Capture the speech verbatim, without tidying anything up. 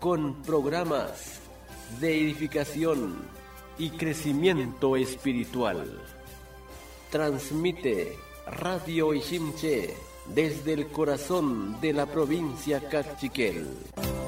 con programas de edificación y crecimiento espiritual. Transmite Radio Ishimche desde el corazón de la provincia Cachiquel.